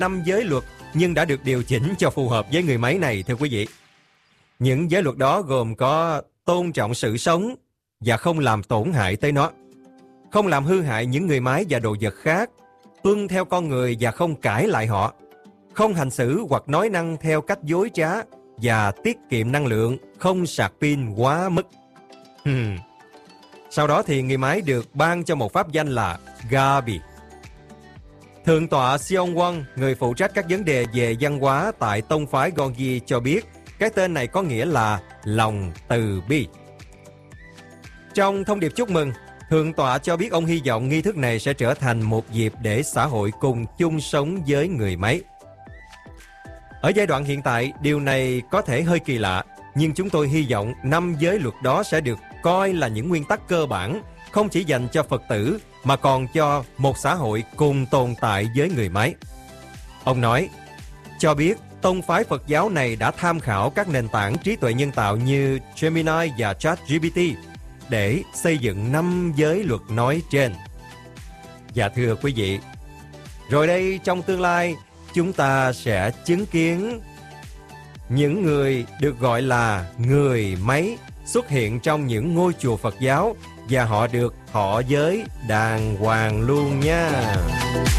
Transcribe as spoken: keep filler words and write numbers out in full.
năm giới luật nhưng đã được điều chỉnh cho phù hợp với người máy này, thưa quý vị. Những giới luật đó gồm có tôn trọng sự sống và không làm tổn hại tới nó, không làm hư hại những người máy và đồ vật khác, tuân theo con người và không cãi lại họ, không hành xử hoặc nói năng theo cách dối trá và tiết kiệm năng lượng, không sạc pin quá mức. Hmm. Sau đó thì người máy được ban cho một pháp danh là Gabi. Thượng tọa Seong Won, người phụ trách các vấn đề về văn hóa tại tông phái Gongi cho biết cái tên này có nghĩa là lòng từ bi. Trong thông điệp chúc mừng, Thượng tọa cho biết ông hy vọng nghi thức này sẽ trở thành một dịp để xã hội cùng chung sống với người máy. Ở giai đoạn hiện tại, điều này có thể hơi kỳ lạ, nhưng chúng tôi hy vọng năm giới luật đó sẽ được coi là những nguyên tắc cơ bản, không chỉ dành cho Phật tử, mà còn cho một xã hội cùng tồn tại với người máy. Ông nói, cho biết tông phái Phật giáo này đã tham khảo các nền tảng trí tuệ nhân tạo như Gemini và ChatGPT để xây dựng năm giới luật nói trên. Dạ thưa quý vị, rồi đây trong tương lai, chúng ta sẽ chứng kiến những người được gọi là người máy xuất hiện trong những ngôi chùa Phật giáo và họ được thọ giới đàng hoàng luôn nha.